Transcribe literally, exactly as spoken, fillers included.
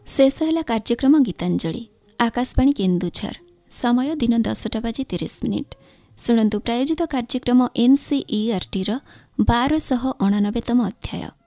शेष है कार्यक्रम गीतांजलि आकाशवाणी केन्दुझर। समय दिन दसटा बाजी तीस मिनिट। शुणु प्रायोजित कार्यक्रम एनसीईआरटी बारशह अणानबेतम अध्याय